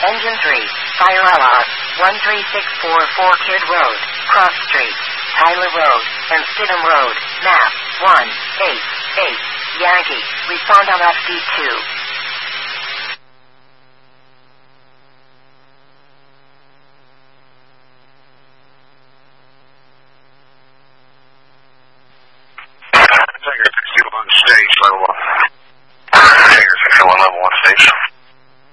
Engine 3, fire alarm, 13644 Kid Road, Cross Street, Tyler Road, and Stidham Road, map, 188, Yankee, respond on FD2.